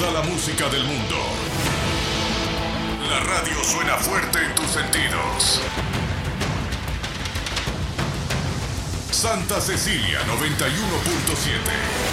Toda la música del mundo. La radio suena fuerte en tus sentidos. Santa Cecilia 91.7.